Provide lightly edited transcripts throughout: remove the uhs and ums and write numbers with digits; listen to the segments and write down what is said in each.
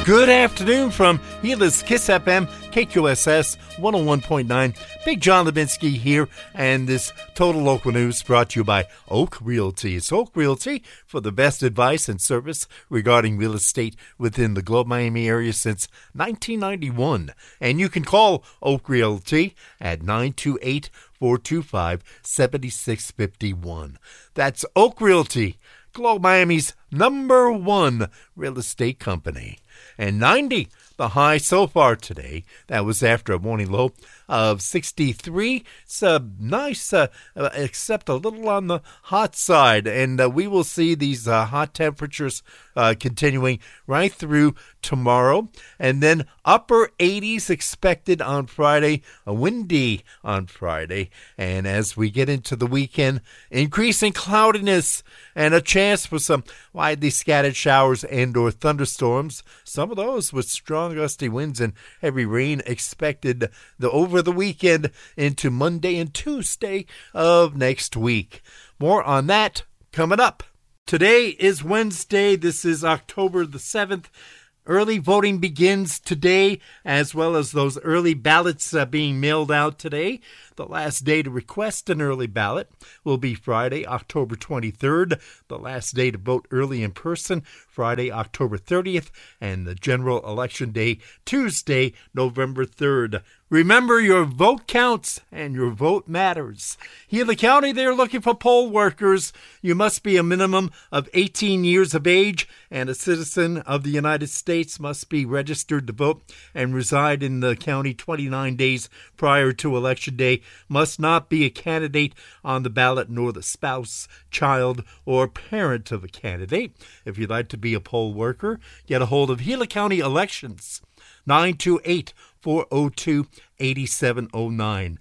Good afternoon from Gila's Kiss FM, KQSS 101.9. Big John Levinsky here, and this Total Local News brought to you by Oak Realty. It's Oak Realty for the best advice and service regarding real estate within the Globe Miami area since 1991. And you can call Oak Realty at 928-425-7651. That's Oak Realty, Globe Miami's #1 real estate company. And 90, the high so far today. That was after a morning low of 63. It's nice, except a little on the hot side. And we will see these hot temperatures continuing right through tomorrow. And then upper 80s expected on Friday, windy on Friday. And as we get into the weekend, increasing cloudiness and a chance for some widely scattered showers and or thunderstorms. Some of those with strong gusty winds and heavy rain expected over the weekend into Monday and Tuesday of next week. More on that coming up. Today is Wednesday. This is October the 7th. Early voting begins today, as well as those early ballots being mailed out today. The last day to request an early ballot will be Friday, October 23rd. The last day to vote early in person, Friday, October 30th. And the general election day, Tuesday, November 3rd. Remember, your vote counts and your vote matters. Gila County, they're looking for poll workers. You must be a minimum of 18 years of age and a citizen of the United States, must be registered to vote and reside in the county 29 days prior to Election Day, must not be a candidate on the ballot nor the spouse, child, or parent of a candidate. If you'd like to be a poll worker, get a hold of Gila County Elections. 928-402-8709.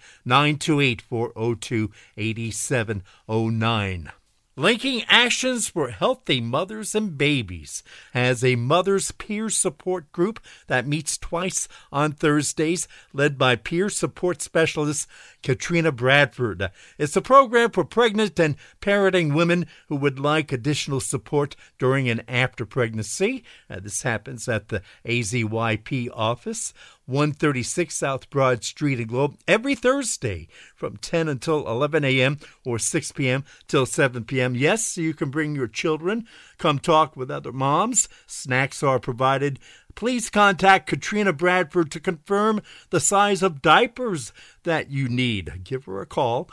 928-402-8709. Linking Actions for Healthy Mothers and Babies has a mother's peer support group that meets twice on Thursdays, led by peer support specialist Katrina Bradford. It's a program for pregnant and parenting women who would like additional support during and after pregnancy. This happens at the AZYP office, 136 South Broad Street in Globe, every Thursday from 10 until 11 a.m. or 6 p.m. till 7 p.m. Yes, you can bring your children. Come talk with other moms. Snacks are provided. Please contact Katrina Bradford to confirm the size of diapers that you need. Give her a call,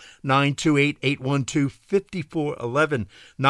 928-812-5411,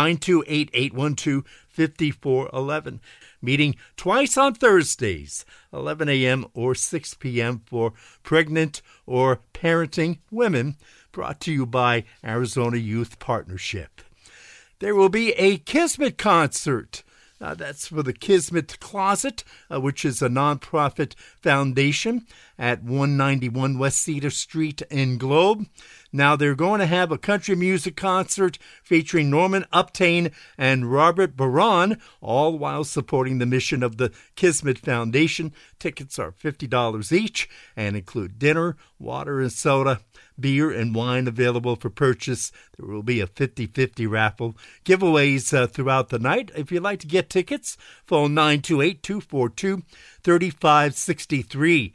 928-812-5411. Meeting twice on Thursdays, 11 a.m. or 6 p.m. for pregnant or parenting women, brought to you by Arizona Youth Partnership. There will be a Kismet concert. That's for the Kismet Closet, which is a nonprofit foundation at 191 West Cedar Street in Globe. Now, they're going to have a country music concert featuring Norman Uptain and Robert Baran, all while supporting the mission of the Kismet Foundation. Tickets are $50 each and include dinner, water and soda, beer and wine available for purchase. There will be a 50-50 raffle. Giveaways throughout the night. If you'd like to get tickets, phone 928-242-3563.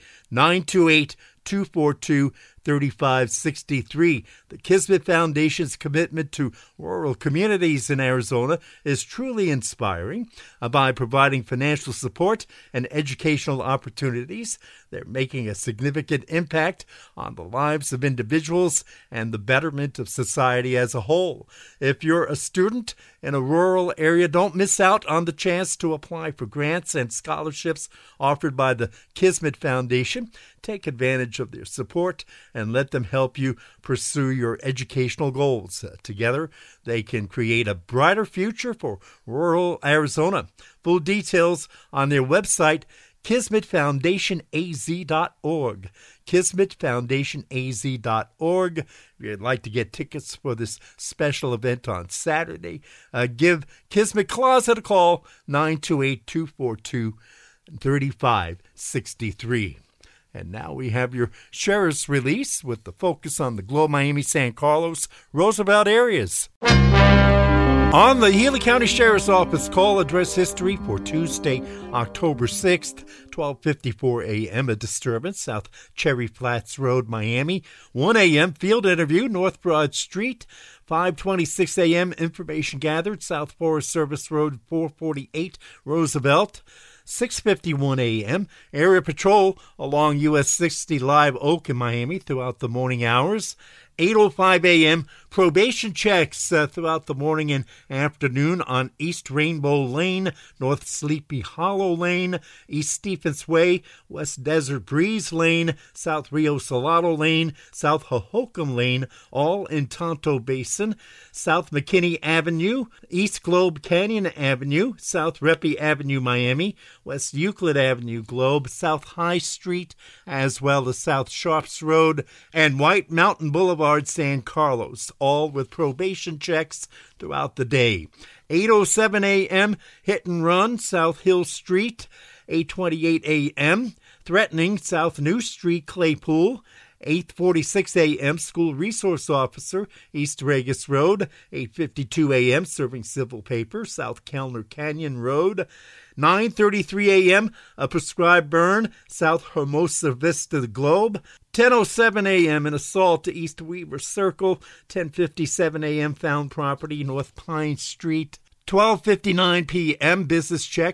928-242-3563. The Kismet Foundation's commitment to rural communities in Arizona is truly inspiring. By providing financial support and educational opportunities, they're making a significant impact on the lives of individuals and the betterment of society as a whole. If you're a student in a rural area, don't miss out on the chance to apply for grants and scholarships offered by the Kismet Foundation. Take advantage of their support and let them help you pursue your educational goals. Together, they can create a brighter future for rural Arizona. Full details on their website, KismetFoundationAZ.org. KismetFoundationAZ.org. If you'd like to get tickets for this special event on Saturday, give Kismet Closet a call, 928-242-3563. And now we have your sheriff's release with the focus on the Globe, Miami, San Carlos, Roosevelt areas. On the Healy County Sheriff's Office call address history for Tuesday, October 6th, 12:54 a.m. A disturbance, South Cherry Flats Road, Miami. 1 a.m. field interview, North Broad Street. 5:26 a.m. information gathered, South Forest Service Road, 448 Roosevelt. 6:51 a.m. area patrol along US 60 Live Oak in Miami throughout the morning hours. 8:05 a.m. probation checks throughout the morning and afternoon on East Rainbow Lane, North Sleepy Hollow Lane, East Stephens Way, West Desert Breeze Lane, South Rio Salado Lane, South Hohokam Lane, all in Tonto Basin, South McKinney Avenue, East Globe Canyon Avenue, South Reppy Avenue, Miami, West Euclid Avenue, Globe, South High Street, as well as South Sharps Road, and White Mountain Boulevard, San Carlos, all with probation checks throughout the day. 8:07 a.m., hit and run, South Hill Street. 8:28 a.m., threatening, South New Street, Claypool. 8:46 a.m., school resource officer, East Regis Road. 8:52 a.m., serving civil paper, South Kellner Canyon Road. 9:33 a.m., a prescribed burn, South Hermosa Vista Globe. 10:07 a.m., an assault to East Weaver Circle. 10:57 a.m., found property, North Pine Street. 12:59 p.m., business check,